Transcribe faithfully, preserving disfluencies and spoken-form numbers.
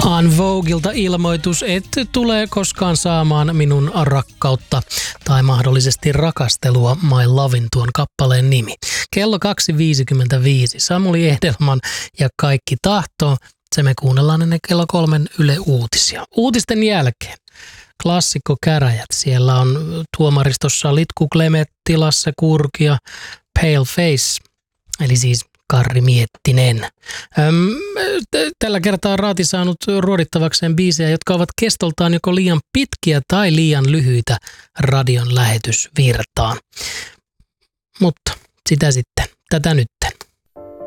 En Voguelta ilmoitus, et tule koskaan saamaan minun rakkautta tai mahdollisesti rakastelua My Lovin tuon kappaleen nimi. Kello kaksi viisikymmentäviisi. Samuli Ehdelman ja Kaikki tahtoo. Se me kuunnellaan ennen kello kolmen Yle Uutisia. Uutisten jälkeen klassikko käräjät. Siellä on tuomaristossa Litku Klemetti, Lasse Kurki, Pale Face, eli siis Karri Miettinen. Öm, tällä kertaa on Raati saanut ruodittavakseen biisejä, jotka ovat kestoltaan joko liian pitkiä tai liian lyhyitä radion lähetysvirtaan. Mutta sitä sitten, tätä nyt.